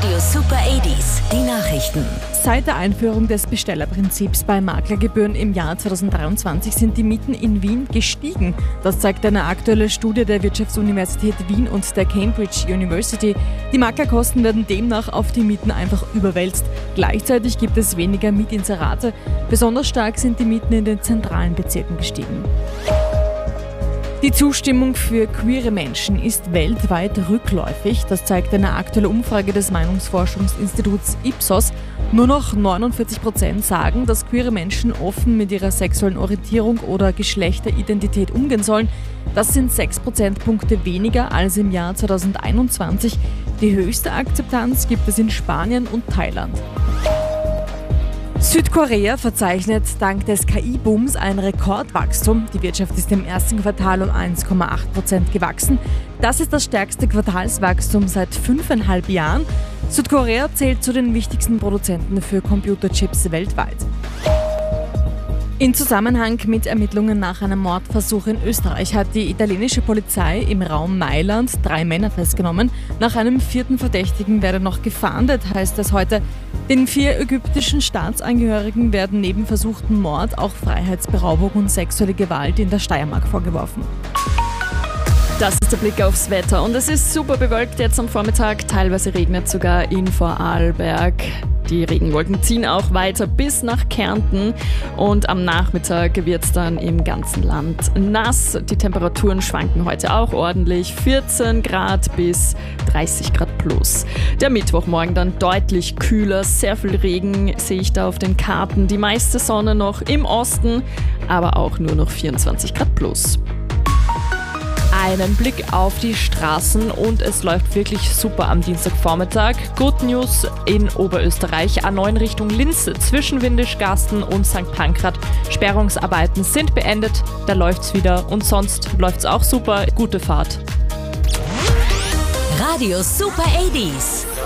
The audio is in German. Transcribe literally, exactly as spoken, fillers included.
Radio Super achtziger, die Nachrichten. Seit der Einführung des Bestellerprinzips bei Maklergebühren im Jahr zweitausenddreiundzwanzig sind die Mieten in Wien gestiegen. Das zeigt eine aktuelle Studie der Wirtschaftsuniversität Wien und der Cambridge University. Die Maklerkosten werden demnach auf die Mieten einfach überwälzt. Gleichzeitig gibt es weniger Mietinserate. Besonders stark sind die Mieten in den zentralen Bezirken gestiegen. Die Zustimmung für queere Menschen ist weltweit rückläufig. Das zeigt eine aktuelle Umfrage des Meinungsforschungsinstituts Ipsos. Nur noch neunundvierzig Prozent sagen, dass queere Menschen offen mit ihrer sexuellen Orientierung oder Geschlechteridentität umgehen sollen. Das sind sechs Prozentpunkte weniger als im Jahr zweitausendeinundzwanzig. Die höchste Akzeptanz gibt es in Spanien und Thailand. Südkorea verzeichnet dank des K I-Booms ein Rekordwachstum. Die Wirtschaft ist im ersten Quartal um eins Komma acht Prozent gewachsen. Das ist das stärkste Quartalswachstum seit fünfeinhalb Jahren. Südkorea zählt zu den wichtigsten Produzenten für Computerchips weltweit. In Zusammenhang mit Ermittlungen nach einem Mordversuch in Österreich hat die italienische Polizei im Raum Mailand drei Männer festgenommen. Nach einem vierten Verdächtigen werde noch gefahndet, heißt es heute. Den vier ägyptischen Staatsangehörigen werden neben versuchten Mord auch Freiheitsberaubung und sexuelle Gewalt in der Steiermark vorgeworfen. Das ist der Blick aufs Wetter und es ist super bewölkt jetzt am Vormittag. Teilweise regnet sogar in Vorarlberg. Die Regenwolken ziehen auch weiter bis nach Kärnten und am Nachmittag wird es dann im ganzen Land nass. Die Temperaturen schwanken heute auch ordentlich, vierzehn Grad bis dreißig Grad plus. Der Mittwochmorgen dann deutlich kühler, sehr viel Regen sehe ich da auf den Karten. Die meiste Sonne noch im Osten, aber auch nur noch vierundzwanzig Grad plus. Einen Blick auf die Straßen und es läuft wirklich super am Dienstagvormittag. Good News in Oberösterreich, A neun Richtung Linz zwischen Windischgarsten und Sankt Pankrat. Sperrungsarbeiten sind beendet, da läuft's wieder und sonst läuft's auch super. Gute Fahrt. Radio Super achtziger.